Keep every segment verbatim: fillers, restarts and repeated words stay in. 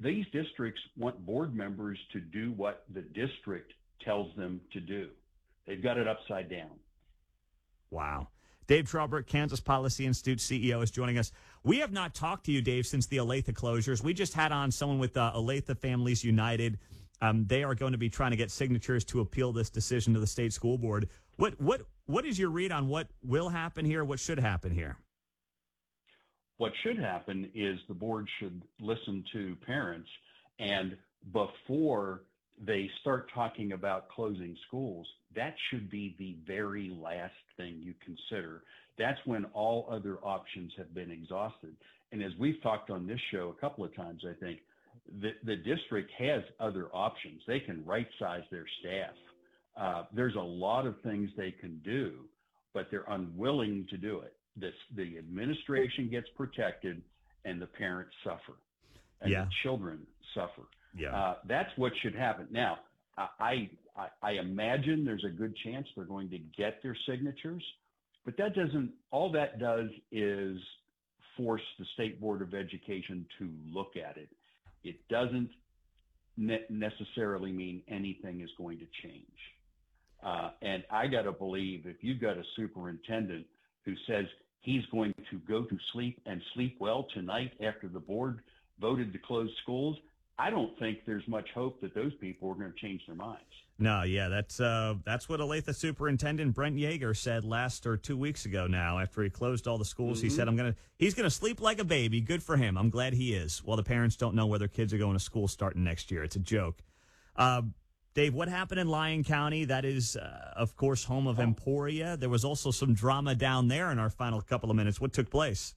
these districts want board members to do what the district tells them to do. They've got it upside down. Wow. Dave Trabert, Kansas Policy Institute C E O, is joining us. We have not talked to you, Dave, since the Olathe closures. We just had on someone with uh, Olathe Families United. Um, they are going to be trying to get signatures to appeal this decision to the state school board. What what what is your read on what will happen here? What should happen here? What should happen is the board should listen to parents, and before they start talking about closing schools, that should be the very last thing you consider. That's when all other options have been exhausted. And as we've talked on this show a couple of times, I think the, the district has other options. They can right-size their staff. Uh, there's a lot of things they can do, but they're unwilling to do it. This, the administration gets protected and the parents suffer, and yeah. the children suffer. Yeah, uh, that's what should happen. Now, I, I I imagine there's a good chance they're going to get their signatures, but that doesn't. All that does is force the State Board of Education to look at it. It doesn't ne- necessarily mean anything is going to change. Uh, and I got to believe if you've got a superintendent who says he's going to go to sleep and sleep well tonight after the board voted to close schools, I don't think there's much hope that those people are going to change their minds. No, yeah, that's uh, that's what Olathe Superintendent Brent Yeager said last or two weeks ago now after he closed all the schools. Mm-hmm. He said, I'm gonna he's going to sleep like a baby. Good for him. I'm glad he is. While the parents don't know where their kids are going to school starting next year. It's a joke. Uh, Dave, what happened in Lyon County? That is, uh, of course, home of Emporia. There was also some drama down there in our final couple of minutes. What took place?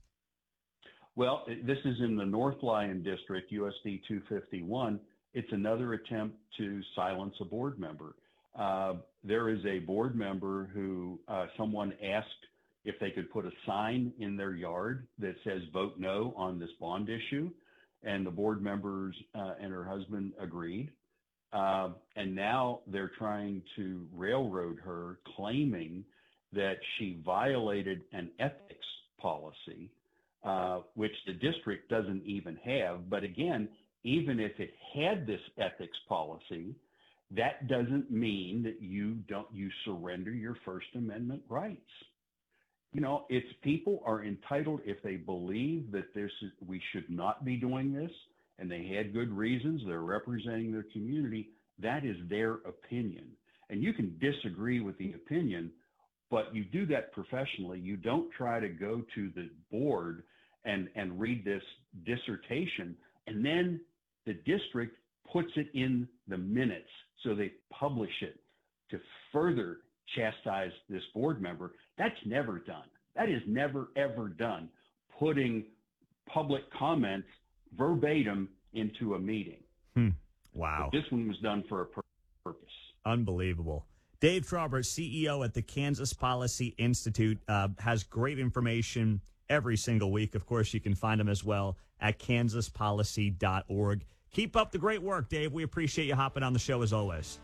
Well, this is in the North Lyon District, U S D two fifty-one. It's another attempt to silence a board member. Uh, there is a board member who uh, someone asked if they could put a sign in their yard that says vote no on this bond issue. And the board members uh, and her husband agreed. Uh, and now they're trying to railroad her, claiming that she violated an ethics policy, uh, which the district doesn't even have. But again, even if it had this ethics policy, that doesn't mean that you don't, you surrender your First Amendment rights. You know, it's people are entitled, if they believe that this is, we should not be doing this, and they had good reasons, they're representing their community, that is their opinion. And you can disagree with the opinion, but you do that professionally. You don't try to go to the board and, and read this dissertation, and then the district puts it in the minutes, so they publish it to further chastise this board member. That's never done. That is never, ever done, putting public comments verbatim into a meeting. Hmm. Wow. But this one was done for a pur- purpose. Unbelievable. Dave Trabert, C E O at the Kansas Policy Institute, uh, has great information every single week. Of course, you can find him as well at kansas policy dot org. Keep up the great work, Dave. We appreciate you hopping on the show as always.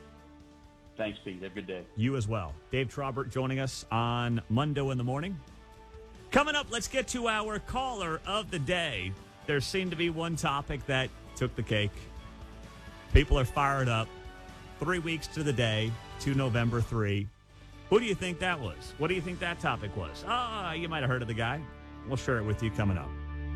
Thanks, Pete. Have a good day. You as well. Dave Trabert joining us on Mundo in the Morning. Coming up, let's get to our caller of the day. There seemed to be one topic that took the cake. People are fired up. Three weeks to the day, to November third. Who do you think that was? What do you think that topic was? Ah, oh, you might have heard of the guy. We'll share it with you coming up.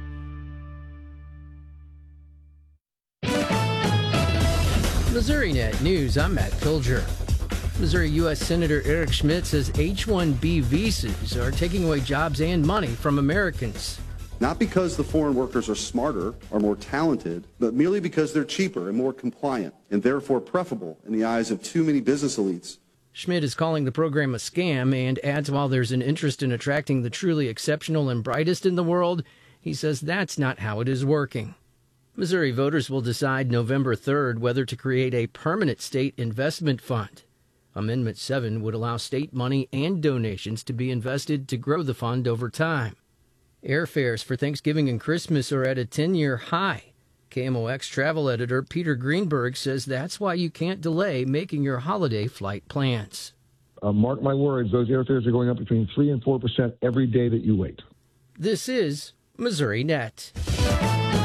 MissouriNet News, I'm Matt Pilger. Missouri U S Senator Eric Schmidt says H one B visas are taking away jobs and money from Americans. Not because the foreign workers are smarter or more talented, but merely because they're cheaper and more compliant, and therefore preferable in the eyes of too many business elites. Schmidt is calling the program a scam and adds while there's an interest in attracting the truly exceptional and brightest in the world, he says that's not how it is working. Missouri voters will decide November third whether to create a permanent state investment fund. Amendment seven would allow state money and donations to be invested to grow the fund over time. Airfares for Thanksgiving and Christmas are at a ten-year high. K M O X travel editor Peter Greenberg says that's why you can't delay making your holiday flight plans. Uh, mark my words, those airfares are going up between three and four percent every day that you wait. This is MissouriNet.